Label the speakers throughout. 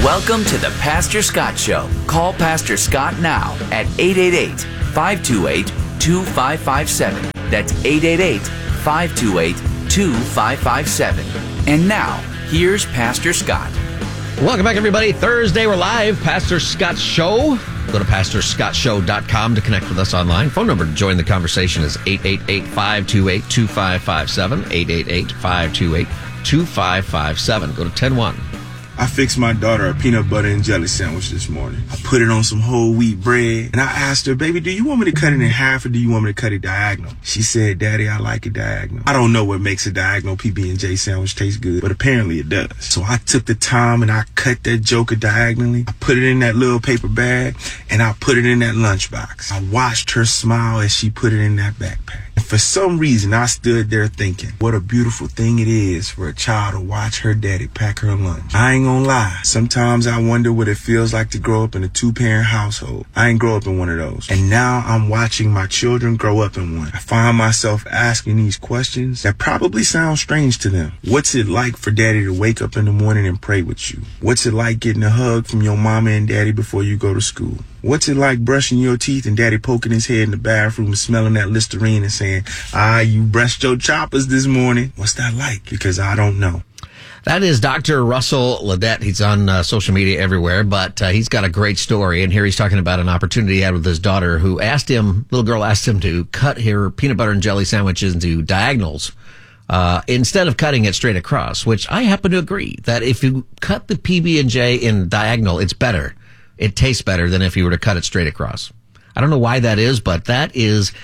Speaker 1: Welcome to the Pastor Scott Show. Call Pastor Scott now at 888-528-2557. That's 888-528-2557. And now, here's Pastor Scott.
Speaker 2: Welcome back, everybody. Thursday, we're live. Pastor Scott Show. Go to PastorScottShow.com to connect with us online. Phone number to join the conversation is 888-528-2557. 888-528-2557. Go to 101.
Speaker 3: I fixed my daughter a peanut butter and jelly sandwich this morning. I put it on some whole wheat bread, and I asked her, baby, do you want me to cut it in half or do you want me to cut it diagonal? She said, Daddy, I like it diagonal. I don't know what makes a diagonal PB&J sandwich taste good, but apparently it does. So I took the time and I cut that joker diagonally. I put it in that little paper bag, and I put it in that lunchbox. I watched her smile as she put it in that backpack. And for some reason, I stood there thinking, what a beautiful thing it is for a child to watch her daddy pack her lunch. I ain't gonna lie. Sometimes I wonder what it feels like to grow up in a two-parent household. I ain't grow up in one of those. And now I'm watching my children grow up in one. I find myself asking these questions that probably sound strange to them. What's it like for daddy to wake up in the morning and pray with you? What's it like getting a hug from your mama and daddy before you go to school? What's it like brushing your teeth and daddy poking his head in the bathroom and smelling that Listerine and saying, you brushed your choppers this morning? What's that like? Because I don't know.
Speaker 2: That is Dr. Russell Ledette. He's on social media everywhere, but he's got a great story. And here he's talking about an opportunity he had with his daughter who little girl asked him to cut her peanut butter and jelly sandwiches into diagonals instead of cutting it straight across, which I happen to agree that if you cut the PB&J in diagonal, it's better. It tastes better than if you were to cut it straight across. I don't know why that is, but that is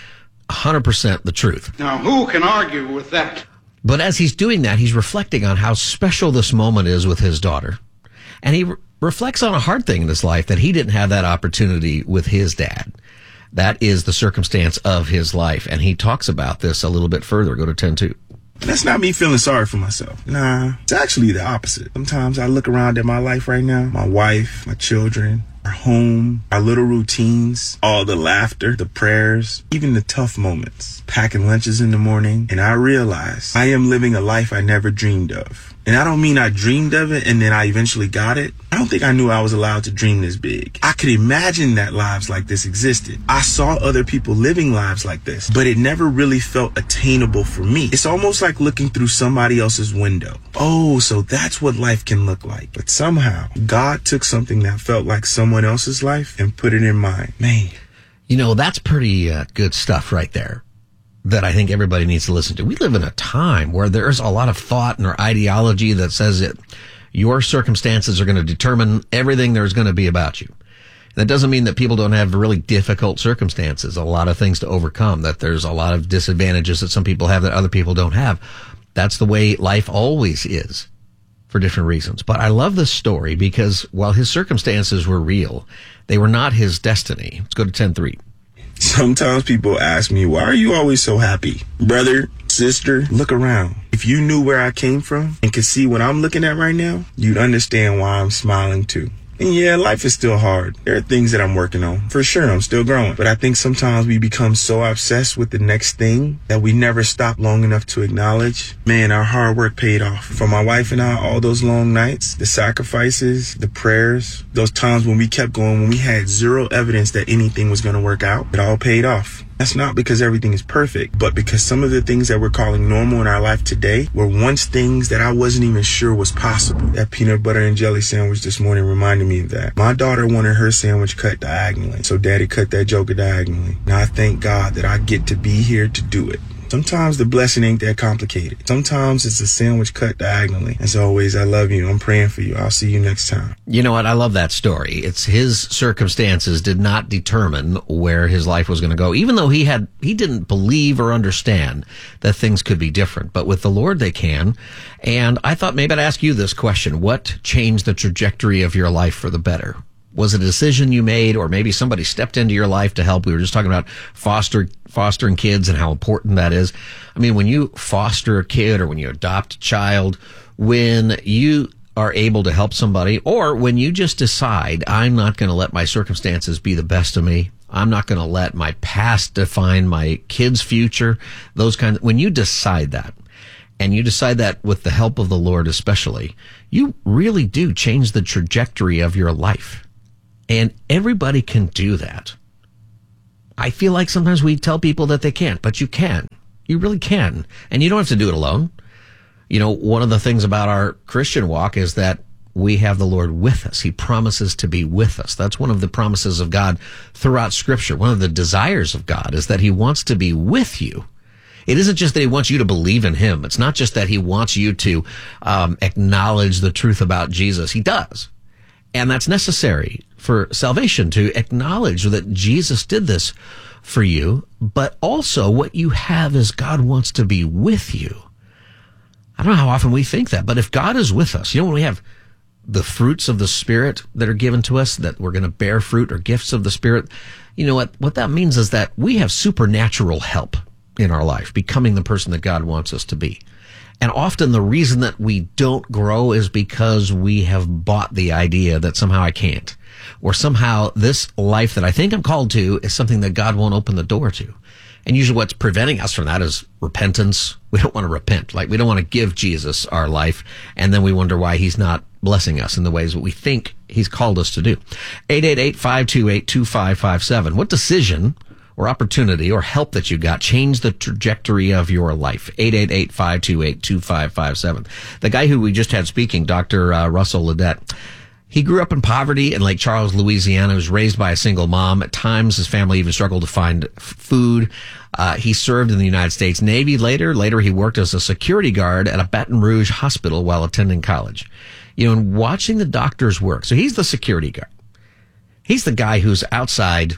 Speaker 2: 100% the truth.
Speaker 4: Now, who can argue with that?
Speaker 2: But as he's doing that, he's reflecting on how special this moment is with his daughter. And he reflects on a hard thing in his life that he didn't have that opportunity with his dad. That is the circumstance of his life. And he talks about this a little bit further. Go to 10-2.
Speaker 3: That's not me feeling sorry for myself. Nah, it's actually the opposite. Sometimes I look around at my life right now, my wife, my children, our home, our little routines, all the laughter, the prayers, even the tough moments, packing lunches in the morning, and I realize I am living a life I never dreamed of. And I don't mean I dreamed of it and then I eventually got it. I don't think I knew I was allowed to dream this big. I could imagine that lives like this existed. I saw other people living lives like this, but it never really felt attainable for me. It's almost like looking through somebody else's window. Oh, so that's what life can look like. But somehow, God took something that felt like someone else's life and put it in mine. Man.
Speaker 2: You know, that's pretty good stuff right there that I think everybody needs to listen to. We live in a time where there's a lot of thought and ideology that says that your circumstances are going to determine everything there's going to be about you. That doesn't mean that people don't have really difficult circumstances, a lot of things to overcome, that there's a lot of disadvantages that some people have that other people don't have. That's the way life always is for different reasons. But I love this story because while his circumstances were real, they were not his destiny. Let's go to 10-3.
Speaker 3: Sometimes people ask me, why are you always so happy? Brother, sister, look around. If you knew where I came from and could see what I'm looking at right now, you'd understand why I'm smiling too. And yeah, life is still hard. There are things that I'm working on. For sure, I'm still growing. But I think sometimes we become so obsessed with the next thing that we never stop long enough to acknowledge, man, our hard work paid off. For my wife and I, all those long nights, the sacrifices, the prayers, those times when we kept going, when we had zero evidence that anything was going to work out, it all paid off. That's not because everything is perfect, but because some of the things that we're calling normal in our life today were once things that I wasn't even sure was possible. That peanut butter and jelly sandwich this morning reminded me of that. My daughter wanted her sandwich cut diagonally, so Daddy cut that joker diagonally. Now I thank God that I get to be here to do it. Sometimes the blessing ain't that complicated. Sometimes it's a sandwich cut diagonally. As always, I love you. I'm praying for you. I'll see you next time.
Speaker 2: You know what? I love that story. It's his circumstances did not determine where his life was going to go, even though he didn't believe or understand that things could be different. But with the Lord, they can. And I thought maybe I'd ask you this question. What changed the trajectory of your life for the better? Was it a decision you made, or maybe somebody stepped into your life to help? We were just talking about fostering kids and how important that is. I mean, when you foster a kid or when you adopt a child, when you are able to help somebody, or when you just decide, I'm not going to let my circumstances be the best of me. I'm not going to let my past define my kid's future. When you decide that, and you decide that with the help of the Lord especially, you really do change the trajectory of your life. And everybody can do that. I feel like sometimes we tell people that they can't, but you can. You really can. And you don't have to do it alone. You know, one of the things about our Christian walk is that we have the Lord with us. He promises to be with us. That's one of the promises of God throughout Scripture. One of the desires of God is that he wants to be with you. It isn't just that he wants you to believe in him. It's not just that he wants you to acknowledge the truth about Jesus. He does. And that's necessary for salvation, to acknowledge that Jesus did this for you. But also what you have is God wants to be with you. I don't know how often we think that, but if God is with us, you know, when we have the fruits of the Spirit that are given to us, that we're going to bear fruit or gifts of the Spirit, you know what that means is that we have supernatural help in our life, becoming the person that God wants us to be. And often the reason that we don't grow is because we have bought the idea that somehow I can't, or somehow this life that I think I'm called to is something that God won't open the door to. And usually what's preventing us from that is repentance. We don't want to repent. Like, we don't want to give Jesus our life, and then we wonder why he's not blessing us in the ways that we think he's called us to do. 888-528-2557. What decision or opportunity or help that you got changed the trajectory of your life? 888-528-2557. The guy who we just had speaking, Dr. Russell Ledet, he grew up in poverty in Lake Charles, Louisiana. He was raised by a single mom. At times, his family even struggled to find food. He served in the United States Navy later. Later, he worked as a security guard at a Baton Rouge hospital while attending college. You know, and watching the doctors work. So he's the security guard. He's the guy who's outside,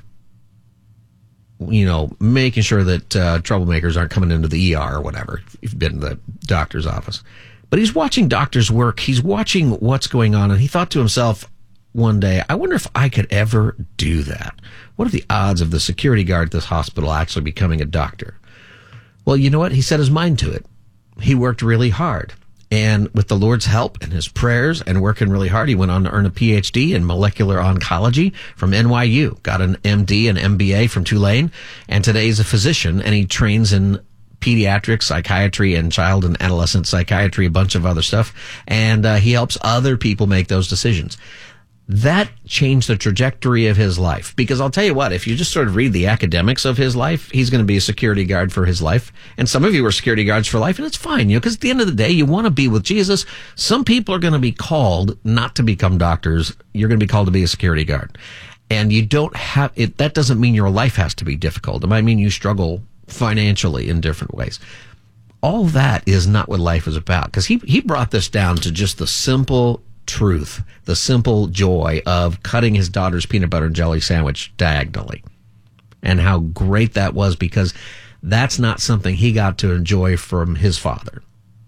Speaker 2: you know, making sure that troublemakers aren't coming into the ER or whatever, if you've been in the doctor's office. But he's watching doctors work. He's watching what's going on. And he thought to himself one day, I wonder if I could ever do that. What are the odds of the security guard at this hospital actually becoming a doctor? Well, you know what? He set his mind to it. He worked really hard. And with the Lord's help and his prayers and working really hard, he went on to earn a PhD in molecular oncology from NYU, got an MD and MBA from Tulane, and today he's a physician, and he trains in pediatrics, psychiatry, and child and adolescent psychiatry, a bunch of other stuff, and he helps other people make those decisions. That changed the trajectory of his life. Because I'll tell you what, if you just sort of read the academics of his life, he's going to be a security guard for his life. And some of you are security guards for life, and it's fine, you know, because at the end of the day, you want to be with Jesus. Some people are going to be called not to become doctors. You're going to be called to be a security guard. And you don't have it. That doesn't mean your life has to be difficult. It might mean you struggle financially in different ways. All that is not what life is about. Because he brought this down to just the simple truth, the simple joy of cutting his daughter's peanut butter and jelly sandwich diagonally, and how great that was, because that's not something he got to enjoy from his father,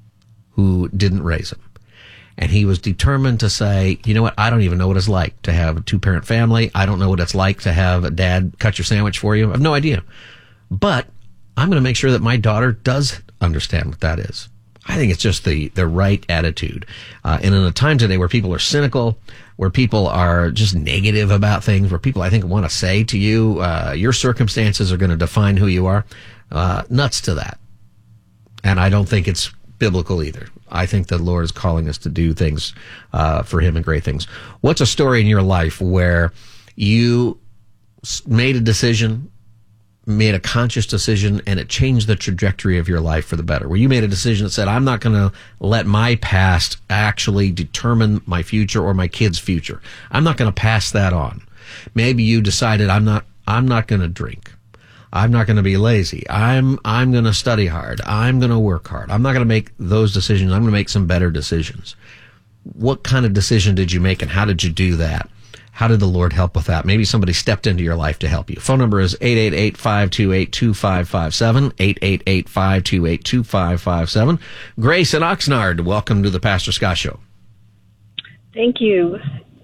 Speaker 2: who didn't raise him. And he was determined to say, you know what, I don't even know what it's like to have a two-parent family. I don't know what it's like to have a dad cut your sandwich for you. I have no idea. But I'm going to make sure that my daughter does understand what that is. I think it's just the right attitude. And in a time today where people are cynical, where people are just negative about things, where people, I think, want to say to you, your circumstances are going to define who you are, nuts to that. And I don't think it's biblical either. I think the Lord is calling us to do things for him, and great things. What's a story in your life where you made a decision, made a conscious decision, and it changed the trajectory of your life for the better? Where you made a decision that said, I'm not going to let my past actually determine my future or my kids' future. I'm not going to pass that on. Maybe you decided, I'm not going to drink. I'm not going to be lazy. I'm going to study hard. I'm going to work hard. I'm not going to make those decisions. I'm going to make some better decisions. What kind of decision did you make, and how did you do that? How did the Lord help with that? Maybe somebody stepped into your life to help you. Phone number is 888-528-2557, 888-528-2557. Grace in Oxnard, welcome to the Pastor Scott Show.
Speaker 5: Thank you.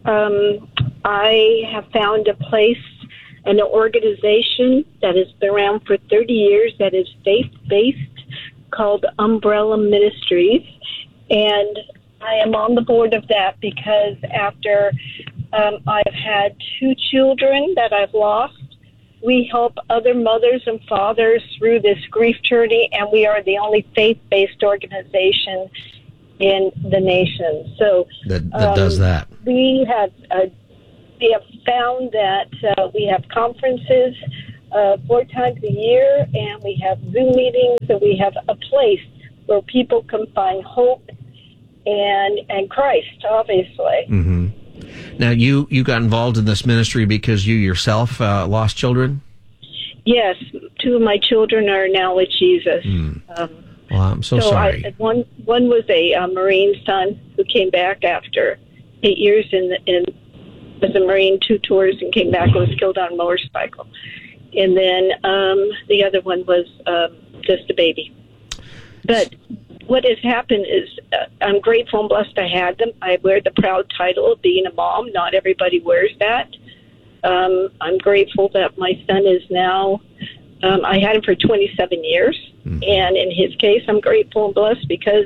Speaker 5: I have found a place, an organization that has been around for 30 years that is faith-based, called Umbrella Ministries. And I am on the board of that because after I've had 2 children that I've lost, we help other mothers and fathers through this grief journey, and we are the only faith-based organization in the nation. So
Speaker 2: that does that.
Speaker 5: We have found that we have conferences 4 times a year, and we have Zoom meetings, and we have a place where people can find hope and Christ, obviously.
Speaker 2: Mm-hmm. Now, you got involved in this ministry because you yourself lost children?
Speaker 5: Yes, 2 of my children are now with Jesus.
Speaker 2: Well, I'm so sorry.
Speaker 5: One was a Marine son who came back after 8 years as a Marine, 2 tours, and came back and was killed on a motorcycle. And then the other one was just a baby. But what has happened is I'm grateful and blessed I had them. I wear the proud title of being a mom. Not everybody wears that. I'm grateful that my son is now, I had him for 27 years. And in his case, I'm grateful and blessed because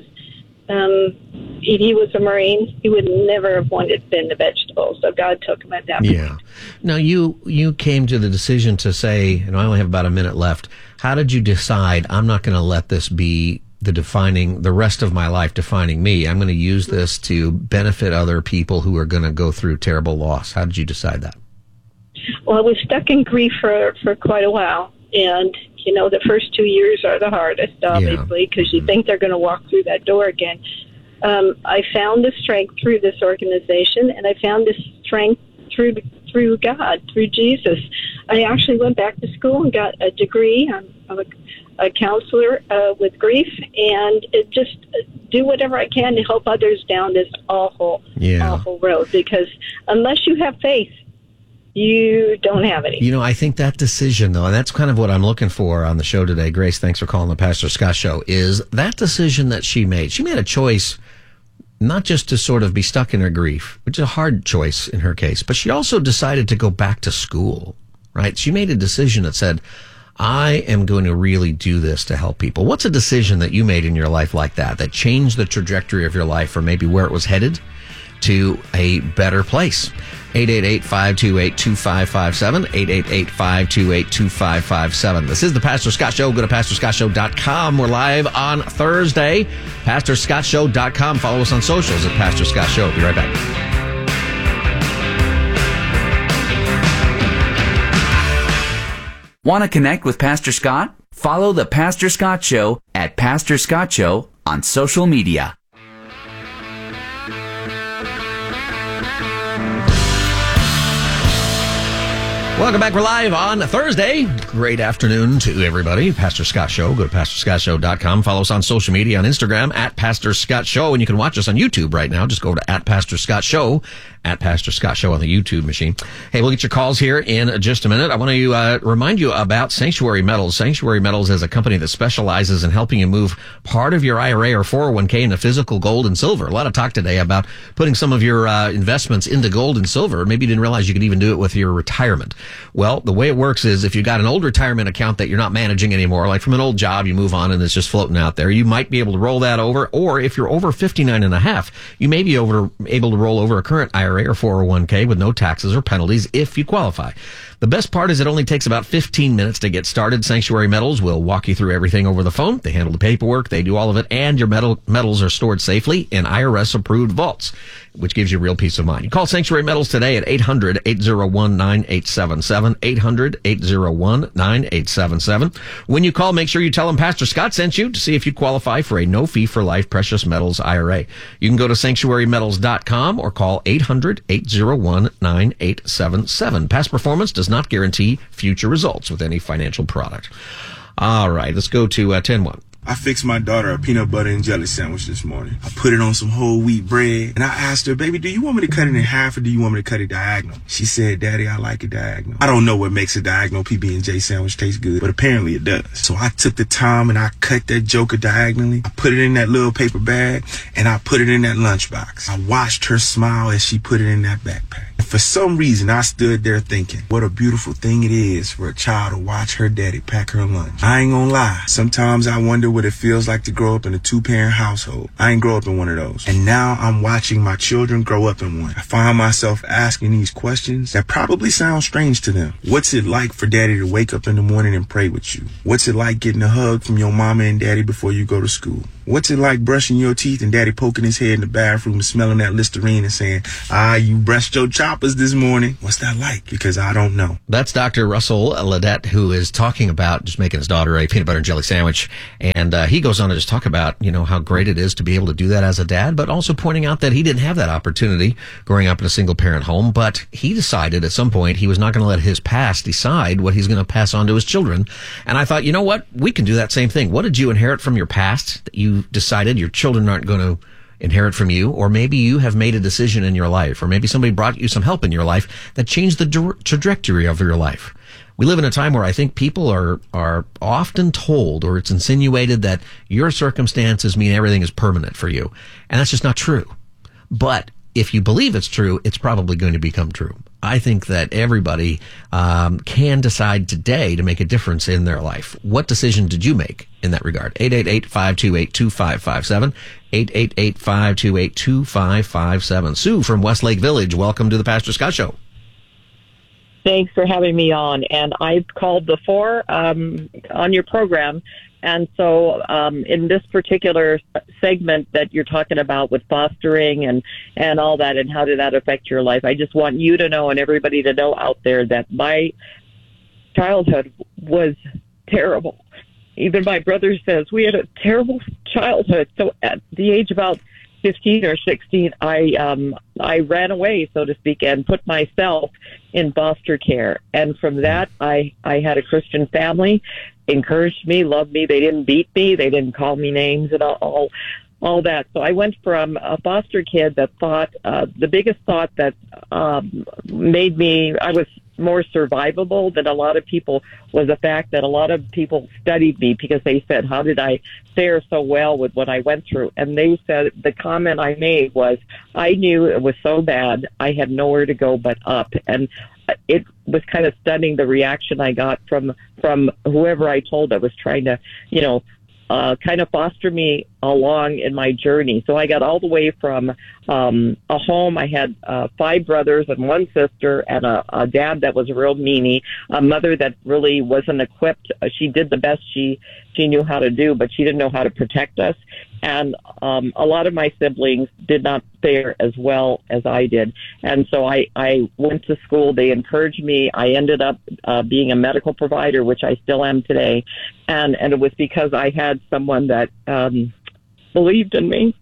Speaker 5: he was a Marine. He would never have wanted to bend the vegetables. So God took him at that point.
Speaker 2: Yeah. Now, you came to the decision to say, and I only have about a minute left, how did you decide, I'm not going to let this be the rest of my life defining me? I'm going to use this to benefit other people who are going to go through terrible loss. How did you decide that?
Speaker 5: Well, I was stuck in grief for quite a while. And, the first 2 years are the hardest, obviously, because you think they're going to walk through that door again. I found the strength through this organization, and I found the strength through God, through Jesus. I actually went back to school and got a degree. I'm a counselor with grief, and just do whatever I can to help others down this awful road. Because unless you have faith, you don't have any.
Speaker 2: I think that decision, though, and that's kind of what I'm looking for on the show today. Grace, thanks for calling the Pastor Scott Show, is that decision that she made. She made a choice not just to sort of be stuck in her grief, which is a hard choice in her case, but she also decided to go back to school, right? She made a decision that said, I am going to really do this to help people. What's a decision that you made in your life like that changed the trajectory of your life or maybe where it was headed to a better place? 888-528-2557, 888-528-2557. This is the Pastor Scott Show. Go to PastorScottShow.com. We're live on Thursday. PastorScottShow.com. Follow us on socials at Pastor Scott Show. Be right back.
Speaker 1: Want to connect with Pastor Scott? Follow the Pastor Scott Show at Pastor Scott Show on social media.
Speaker 2: Welcome back. We're live on Thursday. Great afternoon to everybody. Pastor Scott Show. Go to PastorScottShow.com. Follow us on social media on Instagram at Pastor Scott Show. And you can watch us on YouTube right now. Just go to at Pastor Scott Show, at Pastor Scott Show on the YouTube machine. Hey, we'll get your calls here in just a minute. I want to remind you about Sanctuary Metals. Sanctuary Metals is a company that specializes in helping you move part of your IRA or 401k into physical gold and silver. A lot of talk today about putting some of your investments into gold and silver. Maybe you didn't realize you could even do it with your retirement. Well, the way it works is if you've got an old retirement account that you're not managing anymore, like from an old job, you move on and it's just floating out there, you might be able to roll that over. Or if you're over 59 and a half, you may be able to roll over a current IRA or 401k with no taxes or penalties if you qualify. The best part is it only takes about 15 minutes to get started. Sanctuary Metals will walk you through everything over the phone. They handle the paperwork. They do all of it. And your metals are stored safely in IRS-approved vaults, which gives you real peace of mind. You call Sanctuary Metals today at 800-801-9877, 800-801-9877. When you call, make sure you tell them Pastor Scott sent you to see if you qualify for a no-fee-for-life precious metals IRA. You can go to sanctuarymetals.com or call 800-801-9877. Past performance does not guarantee future results with any financial product. All right, let's go to 10-1.
Speaker 3: I fixed my daughter a peanut butter and jelly sandwich this morning. I put it on some whole wheat bread, and I asked her, baby, do you want me to cut it in half or do you want me to cut it diagonal? She said, Daddy, I like it diagonal. I don't know what makes a diagonal PB&J sandwich taste good, but apparently it does. So I took the time and I cut that joker diagonally. I put it in that little paper bag, and I put it in that lunchbox. I watched her smile as she put it in that backpack. For some reason, I stood there thinking, what a beautiful thing it is for a child to watch her daddy pack her lunch. I ain't gonna lie. Sometimes I wonder what it feels like to grow up in a 2-parent household. I ain't grow up in one of those. And now I'm watching my children grow up in one. I find myself asking these questions that probably sound strange to them. What's it like for daddy to wake up in the morning and pray with you? What's it like getting a hug from your mama and daddy before you go to school? What's it like brushing your teeth and daddy poking his head in the bathroom and smelling that Listerine and saying, you brushed your choppers this morning? What's that like? Because I don't know.
Speaker 2: That's Dr. Russell Ledette, who is talking about just making his daughter a peanut butter and jelly sandwich. And he goes on to just talk about, how great it is to be able to do that as a dad, but also pointing out that he didn't have that opportunity growing up in a single parent home. But he decided at some point he was not going to let his past decide what he's going to pass on to his children. And I thought, you know what? We can do that same thing. What did you inherit from your past that you decided your children aren't going to inherit from you? Or maybe you have made a decision in your life, or maybe somebody brought you some help in your life that changed the trajectory of your life. We live in a time where I think people are often told, or it's insinuated, that your circumstances mean everything is permanent for you. And that's just not true. But if you believe it's true, it's probably going to become true. I think that everybody can decide today to make a difference in their life. What decision did you make in that regard? 888-528-2557. 888-528-2557. Sue from Westlake Village, welcome to the Pastor Scott Show.
Speaker 6: Thanks for having me on. And I've called before on your program. And so in this particular segment that you're talking about with fostering and all that, and how did that affect your life, I just want you to know, and everybody to know out there, that my childhood was terrible. Even my brother says we had a terrible childhood. So at the age about 15 or 16, I ran away, so to speak, and put myself in foster care. And from that, I had a Christian family, encouraged me, loved me. They didn't beat me. They didn't call me names and all that. So I went from a foster kid that thought, the biggest thought that made me, I was more survivable than a lot of people, was the fact that a lot of people studied me because they said, how did I fare so well with what I went through? And they said, the comment I made was, I knew it was so bad, I had nowhere to go but up. And it was kind of stunning, the reaction I got from whoever I told that was trying to, kind of foster me along in my journey. So I got all the way from a home. I had 5 brothers and 1 sister, and a dad that was a real meanie, a mother that really wasn't equipped. She did the best she knew how to do, but she didn't know how to protect us. And a lot of my siblings did not fare as well as I did. And so I went to school. They encouraged me. I ended up being a medical provider, which I still am today. And it was because I had someone that believed in me.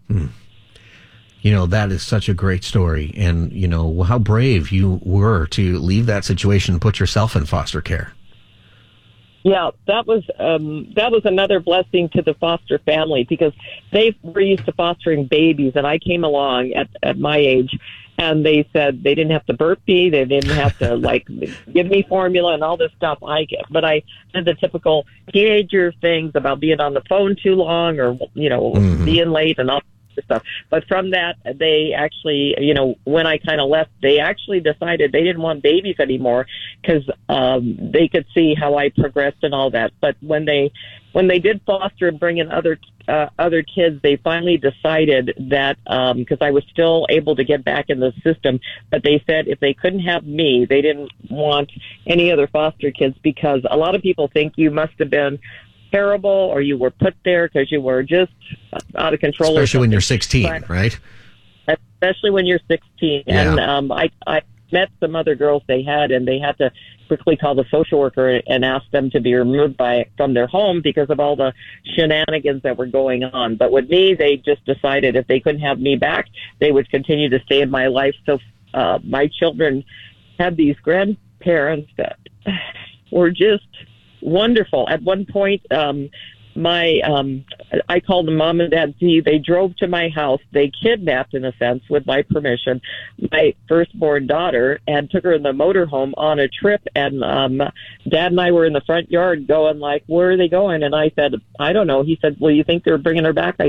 Speaker 2: That is such a great story. And, how brave you were to leave that situation and put yourself in foster care.
Speaker 6: Yeah, that was another blessing to the foster family, because they were used to fostering babies, and I came along at my age, and they said they didn't have to burp me, they didn't have to give me formula and all this stuff. But I did the typical teenager things about being on the phone too long, or being late and all stuff. But from that, they actually, when I kind of left, they actually decided they didn't want babies anymore, because they could see how I progressed and all that. But when they did foster and bring in other kids, they finally decided that, because I was still able to get back in the system, but they said if they couldn't have me, they didn't want any other foster kids, because a lot of people think you must have been terrible, or you were put there because you were just out of control.
Speaker 2: Especially when you're 16, right?
Speaker 6: Especially when you're 16.
Speaker 2: Yeah.
Speaker 6: And I met some other girls they had, and they had to quickly call the social worker and ask them to be removed from their home because of all the shenanigans that were going on. But with me, they just decided if they couldn't have me back, they would continue to stay in my life. So my children had these grandparents that were just wonderful. At one point, I called them Mom and Dad. They drove to my house. They kidnapped, in a sense, with my permission, my firstborn daughter, and took her in the motorhome on a trip. And Dad and I were in the front yard going where are they going? And I said, I don't know. He said, well, you think they're bringing her back? I said,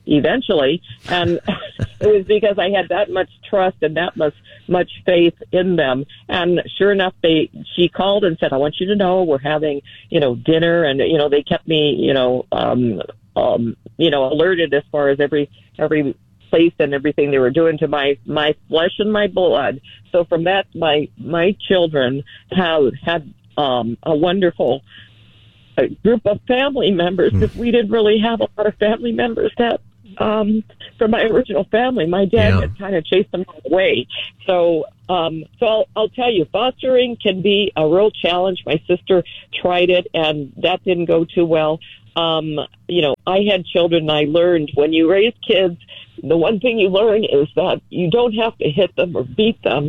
Speaker 6: eventually. And it was because I had that much trust and that much faith in them. And sure enough, she called and said, I want you to know we're having, dinner. And, they kept me, alerted as far as every place and everything they were doing to my flesh and my blood. So from that, my children have had a wonderful group of family members, because we didn't really have a lot of family members that from my original family. My dad had kind of chased them away. So I'll tell you, fostering can be a real challenge. My sister tried it, and that didn't go too well. I had children, and I learned when you raise kids, the one thing you learn is that you don't have to hit them or beat them.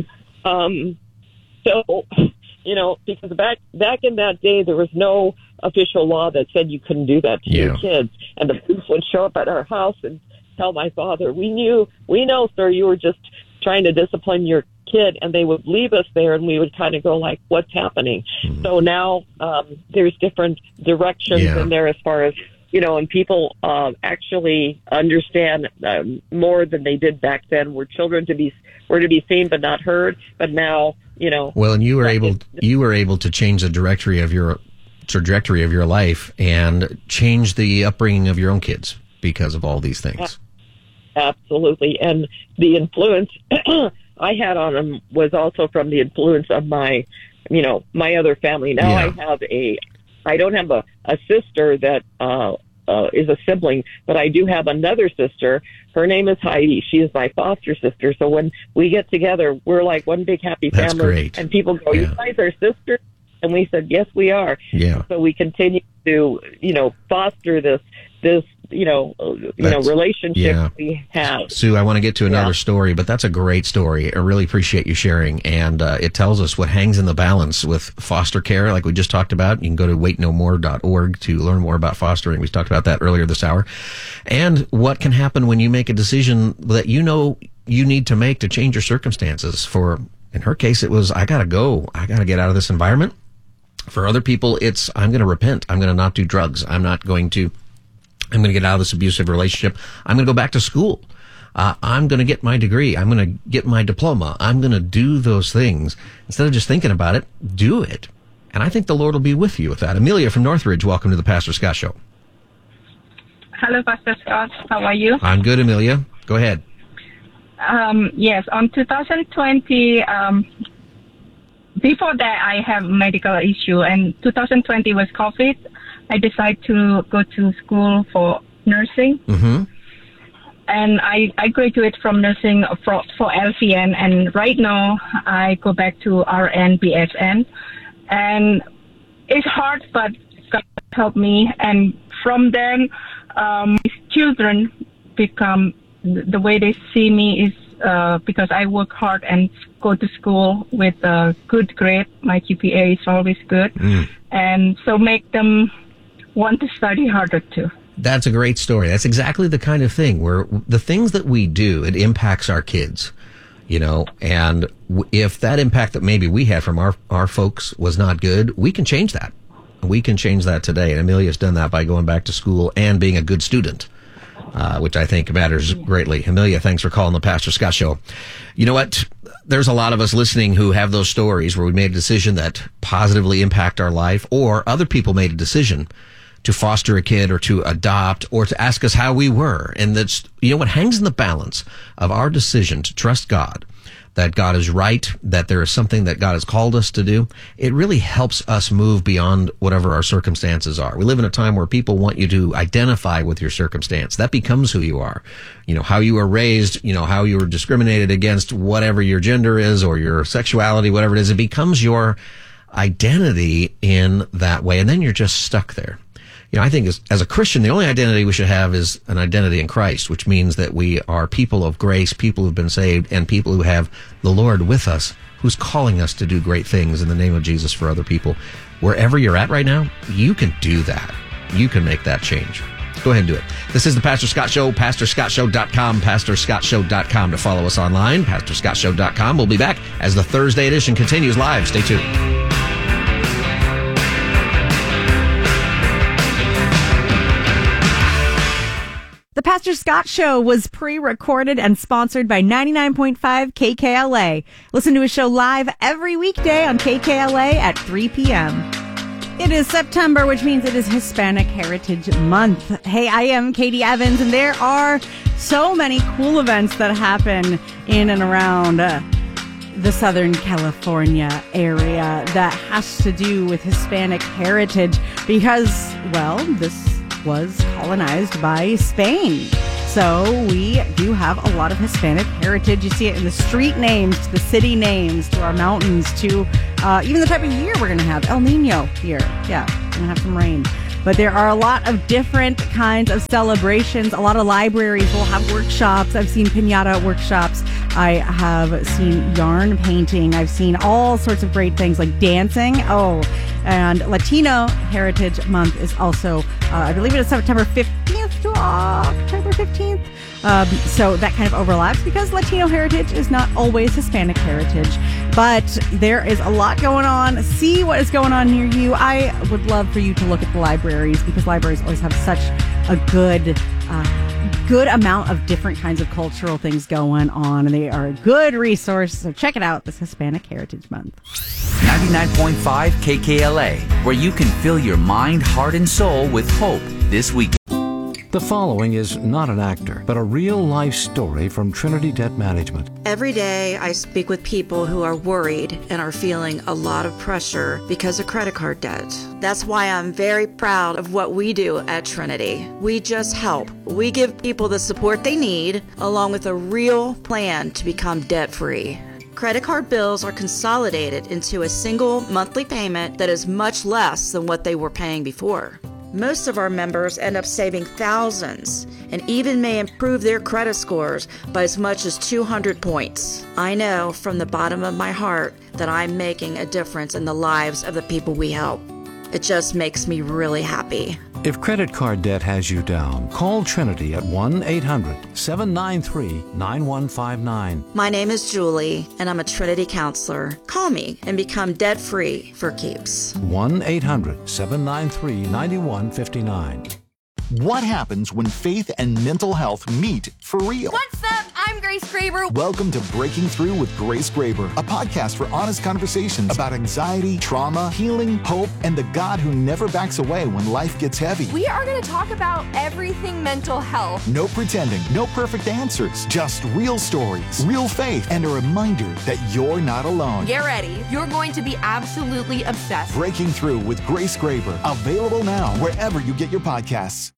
Speaker 6: Because back in that day, there was no official law that said you couldn't do that to your kids. And the police would show up at our house and tell my father, we know, sir, you were just trying to discipline your kid. And they would leave us there, and we would kind of go like, what's happening? Mm-hmm. So now there's different directions in there as far as, and people actually understand more than they did back then. Where children were to be seen but not heard. But now,
Speaker 2: Well, and you were able to change the trajectory of your life and change the upbringing of your own kids because of all these things.
Speaker 6: Absolutely, and the influence I had on them was also from the influence of my other family. Now I don't have a sister that is a sibling, but I do have another sister. Her name is Heidi. She is my foster sister. So when we get together, we're like one big happy family.
Speaker 2: That's great.
Speaker 6: And people go, you guys are sisters? And we said, yes, we are.
Speaker 2: Yeah.
Speaker 6: So we continue to, foster this relationship we have.
Speaker 2: Sue, I want to get to another story, but that's a great story. I really appreciate you sharing. And it tells us what hangs in the balance with foster care, like we just talked about. You can go to waitnomore.org to learn more about fostering. We talked about that earlier this hour. And what can happen when you make a decision that you need to make to change your circumstances. In her case, it was, I got to go. I got to get out of this environment. For other people, it's, I'm going to repent. I'm going to not do drugs. I'm going to get out of this abusive relationship. I'm going to go back to school. I'm going to get my degree. I'm going to get my diploma. I'm going to do those things. Instead of just thinking about it, do it. And I think the Lord will be with you with that. Amelia from Northridge, welcome to the Pastor Scott Show.
Speaker 7: Hello, Pastor Scott. How are you?
Speaker 2: I'm good, Amelia. Go ahead.
Speaker 7: Yes, on 2020, before that I have medical issue, and 2020 was COVID. I decided to go to school for nursing. Mm-hmm. And I graduated from nursing for LPN, and right now I go back to RN, BSN. And it's hard, but God helped me. And from then, children become, the way they see me is because I work hard and go to school with a good grade. My GPA is always good. And so make them want to study harder too.
Speaker 2: That's a great story. That's exactly the kind of thing where the things that we do, it impacts our kids, and if that impact that maybe we had from our folks was not good, we can change that. We can change that today. And Amelia's done that by going back to school and being a good student. Which I think matters greatly. Amelia, thanks for calling the Pastor Scott Show. You know what? There's a lot of us listening who have those stories where we made a decision that positively impact our life, or other people made a decision to foster a kid or to adopt or to ask us how we were. And that's, what hangs in the balance of our decision to trust God, that God is right, that there is something that God has called us to do. It really helps us move beyond whatever our circumstances are. We live in a time where people want you to identify with your circumstance. That becomes who you are. How you were raised, how you were discriminated against, whatever your gender is or your sexuality, whatever it is, it becomes your identity in that way. And then you're just stuck there. I think as a Christian, the only identity we should have is an identity in Christ, which means that we are people of grace, people who've been saved, and people who have the Lord with us, who's calling us to do great things in the name of Jesus for other people. Wherever you're at right now, you can do that. You can make that change. Go ahead and do it. This is the Pastor Scott Show, PastorScottShow.com, PastorScottShow.com to follow us online, PastorScottShow.com. We'll be back as the Thursday edition continues live. Stay tuned.
Speaker 8: The Pastor Scott Show was pre-recorded and sponsored by 99.5 KKLA. Listen to his show live every weekday on KKLA at 3 p.m. It is September, which means it is Hispanic Heritage Month. Hey, I am Katie Evans, and there are so many cool events that happen in and around the Southern California area that has to do with Hispanic heritage because, well, this was colonized by Spain. So we do have a lot of Hispanic heritage. You see it in the street names, to the city names, to our mountains, to even the type of year we're going to have. El Nino here. Yeah, we're going to have some rain. But there are a lot of different kinds of celebrations. A lot of libraries will have workshops. I've seen piñata workshops. I have seen yarn painting. I've seen all sorts of great things like dancing. Oh, and Latino Heritage Month is also, I believe it is September 15th to October 15th. So that kind of overlaps because Latino heritage is not always Hispanic heritage. But there is a lot going on. See what is going on near you. I would love for you to look at the libraries because libraries always have such a good amount of different kinds of cultural things going on, and they are a good resource. So check it out this Hispanic Heritage Month.
Speaker 1: 99.5 KKLA, where you can fill your mind, heart, and soul with hope this weekend.
Speaker 9: The following is not an actor, but a real-life story from Trinity Debt Management.
Speaker 10: Every day I speak with people who are worried and are feeling a lot of pressure because of credit card debt. That's why I'm very proud of what we do at Trinity. We just help. We give people the support they need, along with a real plan to become debt-free. Credit card bills are consolidated into a single monthly payment that is much less than what they were paying before. Most of our members end up saving thousands and even may improve their credit scores by as much as 200 points. I know from the bottom of my heart that I'm making a difference in the lives of the people we help. It just makes me really happy.
Speaker 9: If credit card debt has you down, call Trinity at 1-800-793-9159.
Speaker 10: My name is Julie, and I'm a Trinity counselor. Call me and become debt-free for keeps.
Speaker 9: 1-800-793-9159.
Speaker 11: What happens when faith and mental health meet for real?
Speaker 12: What's up? I'm Grace Graber.
Speaker 11: Welcome to Breaking Through with Grace Graber, a podcast for honest conversations about anxiety, trauma, healing, hope, and the God who never backs away when life gets heavy.
Speaker 12: We are going to talk about everything mental health.
Speaker 11: No pretending, no perfect answers, just real stories, real faith, and a reminder that you're not alone.
Speaker 12: Get ready. You're going to be absolutely obsessed.
Speaker 11: Breaking Through with Grace Graber, available now wherever you get your podcasts.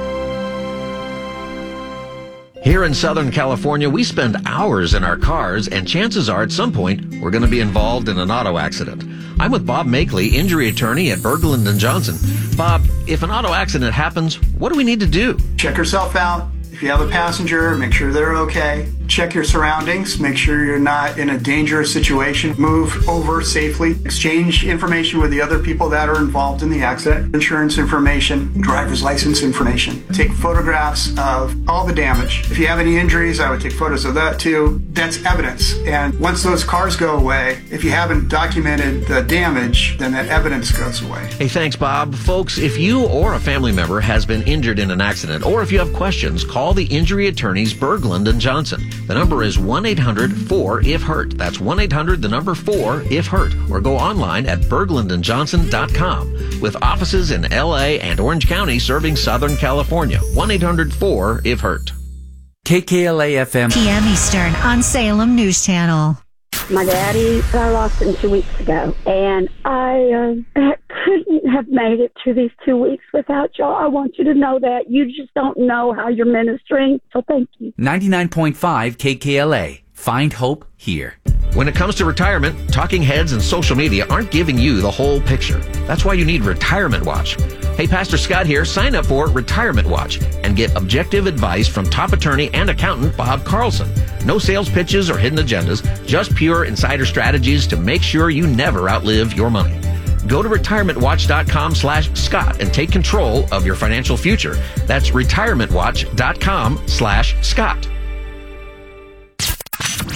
Speaker 2: Here in Southern California, we spend hours in our cars, and chances are at some point we're going to be involved in an auto accident. I'm with Bob Makeley, injury attorney at Berglund & Johnson. Bob, if an auto accident happens, what do we need to do?
Speaker 13: Check yourself out. If you have a passenger, make sure they're okay. Check your surroundings. Make sure you're not in a dangerous situation. Move over safely. Exchange information with the other people that are involved in the accident. Insurance information, driver's license information. Take photographs of all the damage. If you have any injuries, I would take photos of that too. That's evidence. And once those cars go away, if you haven't documented the damage, then that evidence goes away.
Speaker 2: Hey, thanks, Bob. Folks, if you or a family member has been injured in an accident, or if you have questions, call the injury attorneys Berglund & Johnson. The number is 1-800-4-IF-HURT. That's 1-800-4-IF-HURT. Or go online at berglundandjohnson.com. With offices in L.A. and Orange County serving Southern California. 1-800-4-IF-HURT.
Speaker 1: KKLA-FM.
Speaker 14: PM Eastern on Salem News Channel.
Speaker 15: My daddy got lost 2 weeks ago, and I couldn't have made it through these 2 weeks without y'all. I want you to know that. You just don't know how you're ministering, so thank you.
Speaker 1: 99.5 KKLA. Find hope here.
Speaker 2: When it comes to retirement, talking heads and social media aren't giving you the whole picture. That's why you need Retirement Watch. Hey, Pastor Scott here. Sign up for Retirement Watch and get objective advice from top attorney and accountant Bob Carlson. No sales pitches or hidden agendas, just pure insider strategies to make sure you never outlive your money. Go to retirementwatch.com/Scott and take control of your financial future. That's retirementwatch.com/Scott.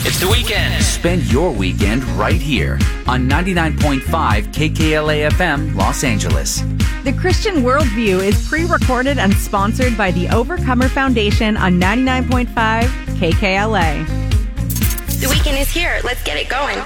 Speaker 1: It's the weekend. Spend your weekend right here on 99.5 KKLA FM, Los Angeles.
Speaker 8: The Christian Worldview is pre-recorded and sponsored by the Overcomer Foundation on 99.5 KKLA.
Speaker 16: The weekend is here. Let's get it going.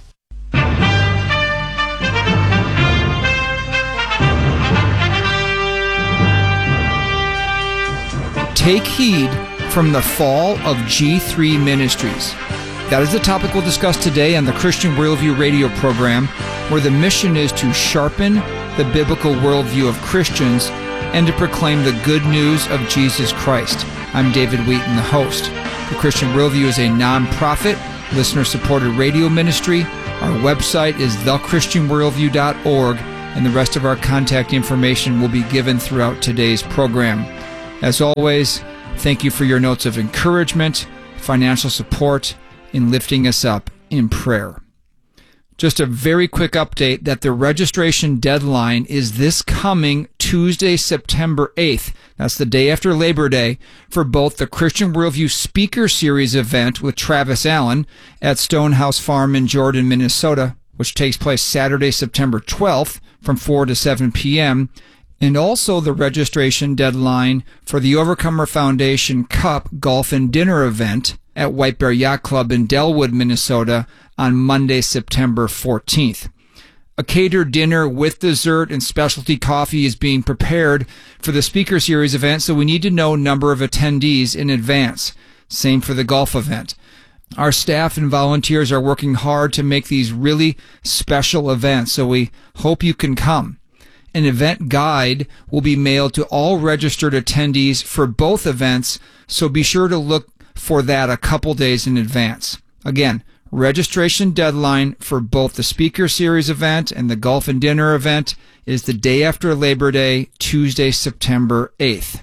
Speaker 17: Take heed from the fall of G3 Ministries. That is the topic we'll discuss today on the Christian Worldview radio program, where the mission is to sharpen the biblical worldview of Christians and to proclaim the good news of Jesus Christ. I'm David Wheaton, the host. The Christian Worldview is a non-profit, listener-supported radio ministry. Our website is thechristianworldview.org, and the rest of our contact information will be given throughout today's program. As always, thank you for your notes of encouragement, financial support, in lifting us up in prayer. Just a very quick update that the registration deadline is this coming Tuesday, September 8th. That's the day after Labor Day for both the Christian Worldview Speaker Series event with Travis Allen at Stonehouse Farm in Jordan, Minnesota, which takes place Saturday, September 12th from 4 to 7 p.m., and also the registration deadline for the Overcomer Foundation Cup Golf and Dinner event at White Bear Yacht Club in Delwood, Minnesota on Monday, September 14th. A catered dinner with dessert and specialty coffee is being prepared for the Speaker Series event, so we need to know number of attendees in advance. Same for the golf event. Our staff and volunteers are working hard to make these really special events, so we hope you can come. An event guide will be mailed to all registered attendees for both events, so be sure to look for that a couple days in advance. Again, registration deadline for both the Speaker Series event and the Golf and Dinner event is the day after Labor Day, Tuesday, September 8th.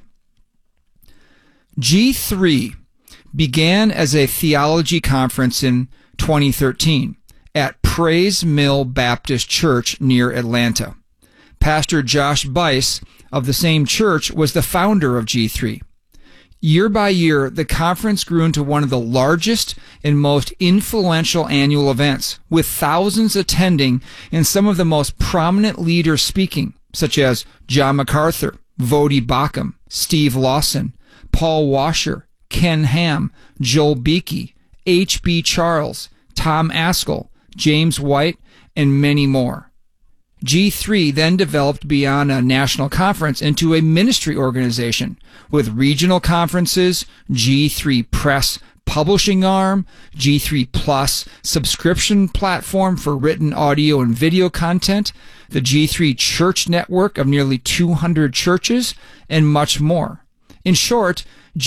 Speaker 17: G3 began as a theology conference in 2013 at Praise Mill Baptist Church near Atlanta. Pastor Josh Buice of the same church was the founder of G3. Year by year, the conference grew into one of the largest and most influential annual events, with thousands attending and some of the most prominent leaders speaking, such as John MacArthur, Voddie Baucham, Steve Lawson, Paul Washer, Ken Ham, Joel Beakey, H.B. Charles, Tom Ascol, James White, and many more. G3 then developed beyond a national conference into a ministry organization with regional conferences, G3 Press publishing arm, G3 Plus subscription platform for written audio and video content, the G3 Church network of nearly 200 churches, and much more. In short,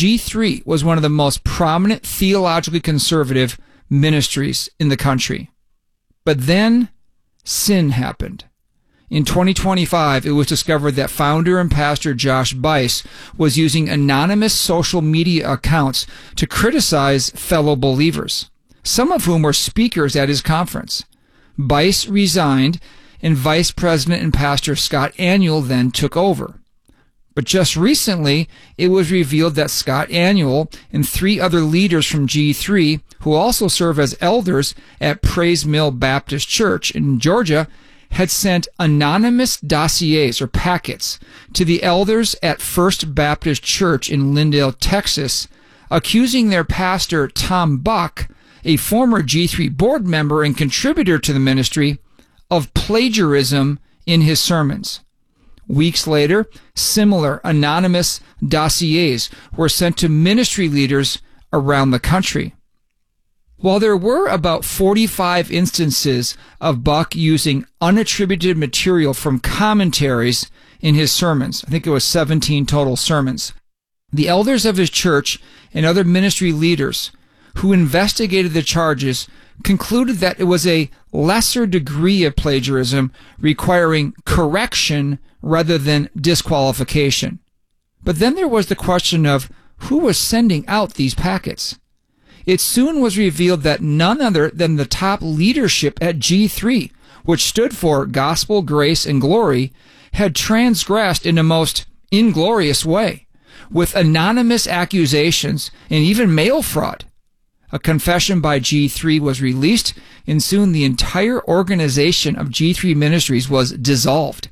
Speaker 17: G3 was one of the most prominent theologically conservative ministries in the country. But then sin happened. In 2025, it was discovered that founder and pastor Josh Buice was using anonymous social media accounts to criticize fellow believers, some of whom were speakers at his conference. Buice resigned, and Vice President and Pastor Scott Aniol then took over. But just recently, it was revealed that Scott Aniol and 3 other leaders from G3, who also serve as elders at Praise Mill Baptist Church in Georgia, had sent anonymous dossiers or packets to the elders at First Baptist Church in Lindale, Texas, accusing their pastor, Tom Buck, a former G3 board member and contributor to the ministry, of plagiarism in his sermons. Weeks later, similar anonymous dossiers were sent to ministry leaders around the country. While there were about 45 instances of Buck using unattributed material from commentaries in his sermons, I think it was 17 total sermons, the elders of his church and other ministry leaders who investigated the charges concluded that it was a lesser degree of plagiarism requiring correction rather than disqualification. But then there was the question of who was sending out these packets. It soon was revealed that none other than the top leadership at G3, which stood for Gospel, Grace, and Glory, had transgressed in a most inglorious way, with anonymous accusations and even mail fraud. a confession by G3 was released, and soon the entire organization of G3 Ministries was dissolved.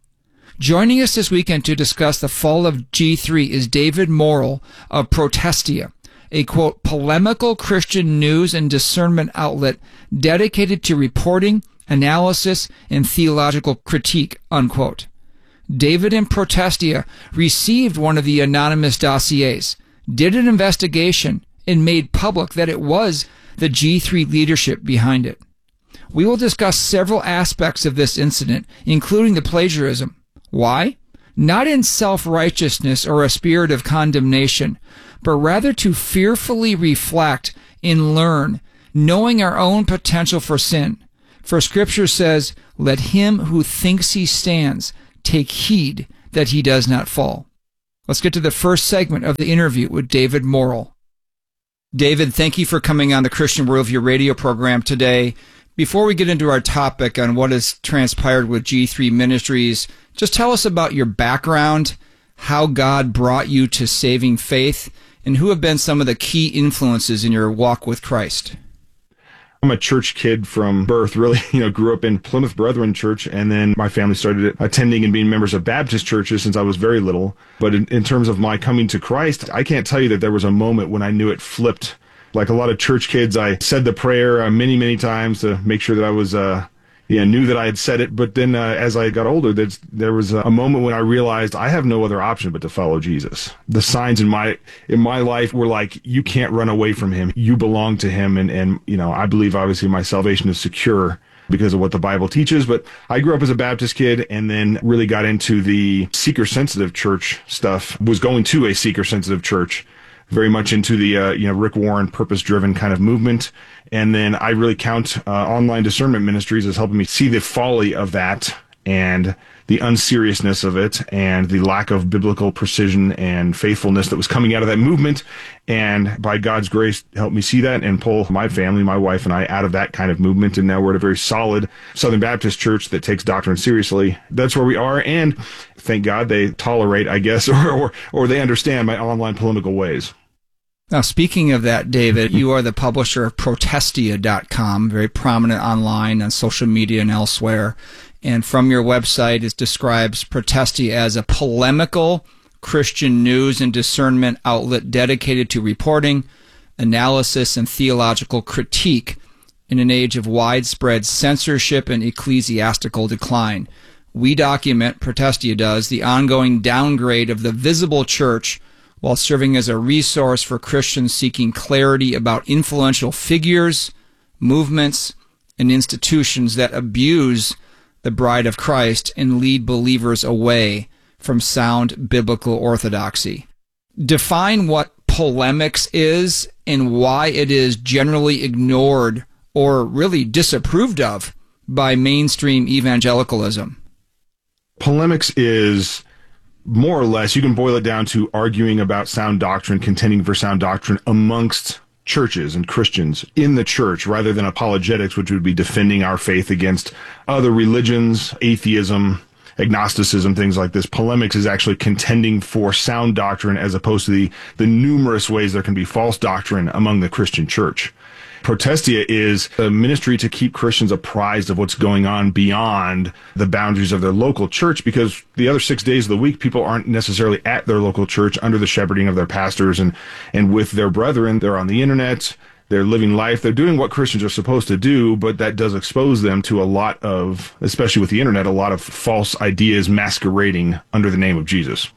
Speaker 17: Joining us this weekend to discuss the fall of G3 is David Morrill of Protestia, a, quote, polemical Christian news and discernment outlet dedicated to reporting, analysis, and theological critique, unquote. David and Protestia received one of the anonymous dossiers, did an investigation, and made public that it was the G3 leadership behind it. We will discuss several aspects of this incident, including the plagiarism. Why? Not in self-righteousness or a spirit of condemnation, but rather to fearfully reflect and learn, knowing our own potential for sin. For Scripture says, "Let him who thinks he stands take heed that he does not fall." Let's get to the first segment of the interview with David Morrill. David, thank you for coming on the Christian Worldview radio program today. Before we get into our topic on what has transpired with G3 Ministries, just tell us about your background, how God brought you to saving faith, and who have been some of the key influences in your walk with Christ.
Speaker 18: I'm a church kid from birth, really, grew up in Plymouth Brethren Church, and then my family started attending and being members of Baptist churches since I was very little. But in terms of my coming to Christ, I can't tell you that there was a moment when I knew it flipped. Like a lot of church kids, I said the prayer many, many times to make sure that I was, knew that I had said it. But then as I got older, there was a moment when I realized I have no other option but to follow Jesus. The signs in my life were like, you can't run away from him. You belong to him. And I believe obviously my salvation is secure because of what the Bible teaches. But I grew up as a Baptist kid and then really got into the seeker-sensitive church stuff, was going to a seeker-sensitive church, very much into the, Rick Warren purpose-driven kind of movement. And then I really count online discernment ministries as helping me see the folly of that and the unseriousness of it and the lack of biblical precision and faithfulness that was coming out of that movement. And by God's grace, helped me see that and pull my family, my wife and I out of that kind of movement. And now we're at a very solid Southern Baptist church that takes doctrine seriously. That's where we are. And thank God they tolerate, I guess, or they understand my online polemical ways.
Speaker 17: Now, speaking of that, David, you are the publisher of Protestia.com, very prominent online on social media and elsewhere. And from your website, it describes Protestia as a polemical Christian news and discernment outlet dedicated to reporting, analysis, and theological critique in an age of widespread censorship and ecclesiastical decline. We document, Protestia does, the ongoing downgrade of the visible church while serving as a resource for Christians seeking clarity about influential figures, movements, and institutions that abuse the bride of Christ and lead believers away from sound biblical orthodoxy. Define what polemics is and why it is generally ignored or really disapproved of by mainstream evangelicalism.
Speaker 18: Polemics is more or less, you can boil it down to arguing about sound doctrine, contending for sound doctrine amongst churches and Christians in the church, rather than apologetics, which would be defending our faith against other religions, atheism, agnosticism, things like this. Polemics is actually contending for sound doctrine as opposed to the numerous ways there can be false doctrine among the Christian church. Protestia is a ministry to keep Christians apprised of what's going on beyond the boundaries of their local church, because the other 6 days of the week, people aren't necessarily at their local church under the shepherding of their pastors and with their brethren. They're on the internet, they're living life, they're doing what Christians are supposed to do, but that does expose them to a lot of, especially with the internet, a lot of false ideas masquerading under the name of Jesus.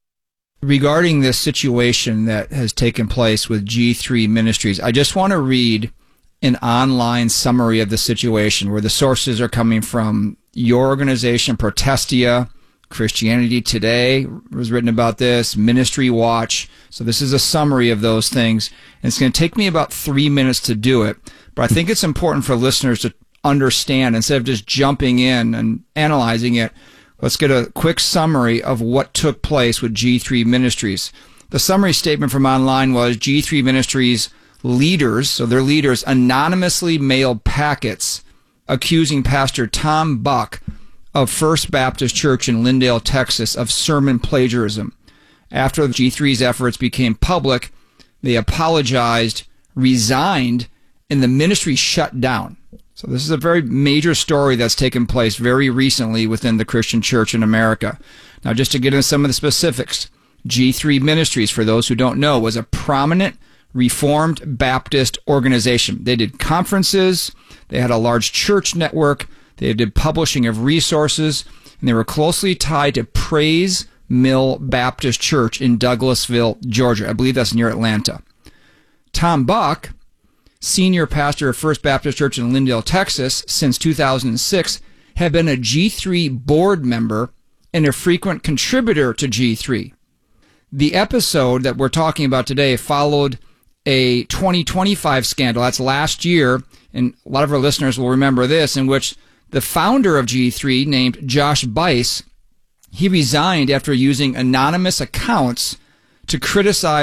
Speaker 17: Regarding this situation that has taken place with G3 Ministries, I just want to read an online summary of the situation where the sources are coming from your organization, Protestia, Christianity Today was written about this, Ministry Watch. So this is a summary of those things. And it's going to take me about 3 minutes to do it. But I think it's important for listeners to understand, instead of just jumping in and analyzing it, let's get a quick summary of what took place with G3 Ministries. The summary statement from online was G3 Ministries leaders, so their leaders, anonymously mailed packets accusing Pastor Tom Buck of First Baptist Church in Lindale, Texas, of sermon plagiarism. After G3's efforts became public, they apologized, resigned and the ministry shut down. So this is a very major story that's taken place very recently within the Christian church in America. Now, just to get into some of the specifics, G3 Ministries, for those who don't know, was a prominent Reformed Baptist organization. They did conferences, they had a large church network, they did publishing of resources, and they were closely tied to Praise Mill Baptist Church in Douglasville, Georgia. I believe that's near Atlanta. Tom Buck, senior pastor of First Baptist Church in Lindale, Texas, since 2006, had been a G3 board member and a frequent contributor to G3. The episode that we're talking about today followed a 2025 scandal. That's last year, and a lot of our listeners will remember this, in which the founder of G3, named Josh Buice, he resigned after using anonymous accounts to criticize